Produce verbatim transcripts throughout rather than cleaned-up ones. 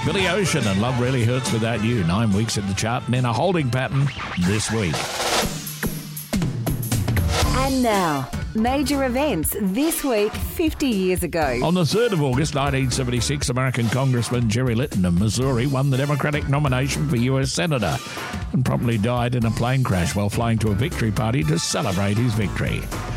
Billy Ocean and Love Really Hurts Without You, nine weeks in the chart and in a holding pattern this week. And now, major events this week fifty years ago. On the third of August nineteen seventy-six, American Congressman Jerry Litton of Missouri won the Democratic nomination for U S Senator and promptly died in a plane crash while flying to a victory party to celebrate his victory.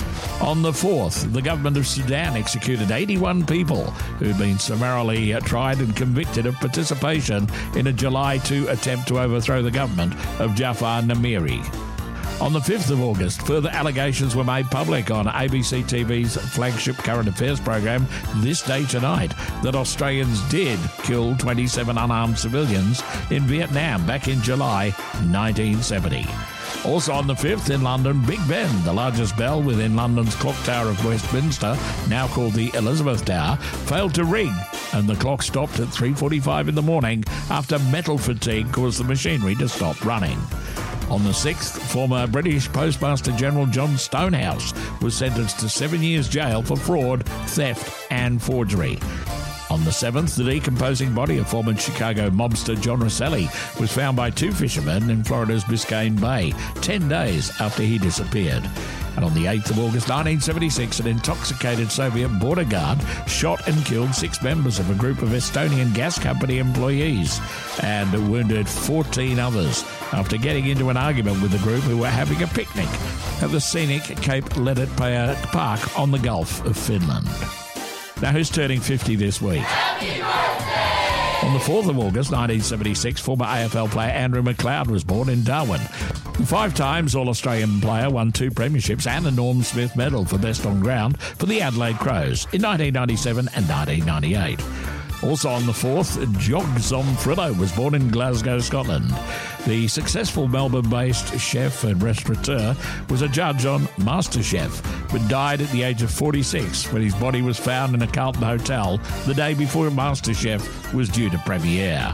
On the fourth, the government of Sudan executed eighty-one people who'd been summarily tried and convicted of participation in a July second attempt to overthrow the government of Jafar Namiri. On the fifth of August, further allegations were made public on A B C T V's flagship current affairs program, This Day Tonight, that Australians did kill twenty-seven unarmed civilians in Vietnam back in July nineteen seventy. Also on the fifth, in London, Big Ben, the largest bell within London's clock tower of Westminster, now called the Elizabeth Tower, failed to ring, and the clock stopped at three forty-five in the morning after metal fatigue caused the machinery to stop running. On the sixth, former British Postmaster General John Stonehouse was sentenced to seven years jail for fraud, theft and forgery. On the seventh, the decomposing body of former Chicago mobster John Rosselli was found by two fishermen in Florida's Biscayne Bay, ten days after he disappeared. And on the eighth of August nineteen seventy-six, an intoxicated Soviet border guard shot and killed six members of a group of Estonian gas company employees and wounded fourteen others after getting into an argument with the group who were having a picnic at the scenic Cape Ledet Park on the Gulf of Finland. Now, who's turning fifty this week? Happy birthday! On the fourth of August nineteen seventy-six, former A F L player Andrew McLeod was born in Darwin. The five times All-Australian player won two premierships and a Norm Smith medal for best on ground for the Adelaide Crows in nineteen ninety-seven and nineteen ninety-eight. Also on the fourth, Jog Zomfrillo was born in Glasgow, Scotland. The successful Melbourne-based chef and restaurateur was a judge on MasterChef, but died at the age of forty-six when his body was found in a Carlton hotel the day before MasterChef was due to premiere.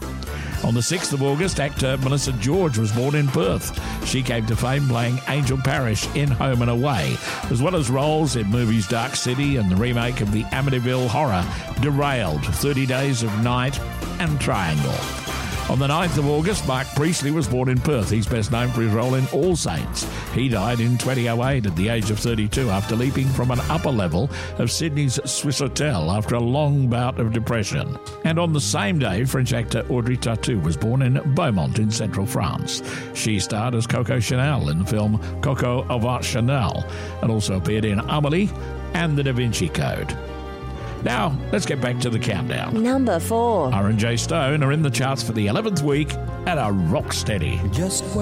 On the sixth of August, actor Melissa George was born in Perth. She came to fame playing Angel Parish in Home and Away, as well as roles in movies Dark City and the remake of the Amityville horror Derailed, thirty Days of Night and Triangle. On the ninth of August, Mark Priestley was born in Perth. He's best known for his role in All Saints. He died in twenty oh eight at the age of thirty-two after leaping from an upper level of Sydney's Swiss Hotel after a long bout of depression. And on the same day, French actor Audrey Tautou was born in Beaumont in central France. She starred as Coco Chanel in the film Coco Avant Chanel and also appeared in Amélie and The Da Vinci Code. Now, let's get back to the countdown. Number four. R and J Stone are in the charts for the eleventh week at a rock steady. Just